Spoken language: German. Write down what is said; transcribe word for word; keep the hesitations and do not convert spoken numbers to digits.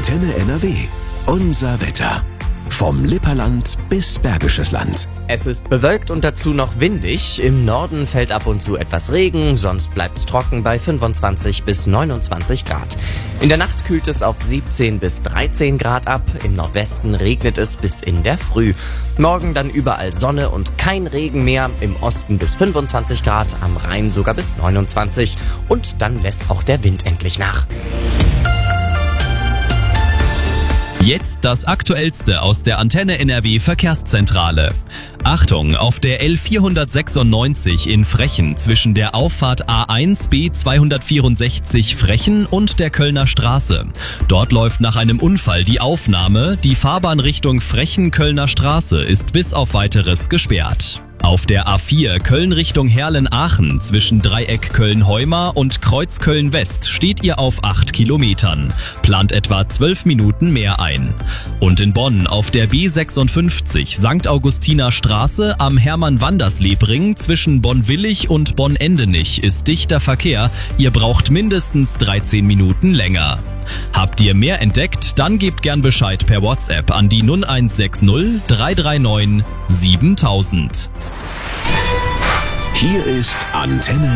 Antenne N R W. Unser Wetter. Vom Lipperland bis Bergisches Land. Es ist bewölkt und dazu noch windig. Im Norden fällt ab und zu etwas Regen, sonst bleibt's trocken bei fünfundzwanzig bis neunundzwanzig Grad. In der Nacht kühlt es auf siebzehn bis dreizehn Grad ab. Im Nordwesten regnet es bis in der Früh. Morgen dann überall Sonne und kein Regen mehr. Im Osten bis fünfundzwanzig Grad, am Rhein sogar bis neunundzwanzig. Und dann lässt auch der Wind endlich nach. Jetzt das Aktuellste aus der Antenne N R W Verkehrszentrale. Achtung, auf der L vierhundertsechsundneunzig in Frechen zwischen der Auffahrt A eins B zweihundertvierundsechzig Frechen und der Kölner Straße. Dort läuft nach einem Unfall die Aufnahme. Die Fahrbahn Richtung Frechen-Kölner Straße ist bis auf Weiteres gesperrt. Auf der A vier Köln Richtung Herlen-Aachen zwischen Dreieck Köln-Heuma und Kreuz Köln-West steht ihr auf acht Kilometern. Plant etwa zwölf Minuten mehr ein. Und in Bonn auf der B sechsundfünfzig Sankt Augustiner Straße am Hermann-Wanders-Lebring zwischen Bonn-Willig und Bonn-Endenich ist dichter Verkehr. Ihr braucht mindestens dreizehn Minuten länger. Habt ihr mehr entdeckt? Dann gebt gern Bescheid per WhatsApp an die null eins sechs null drei drei neun siebentausend. Hier ist Antenne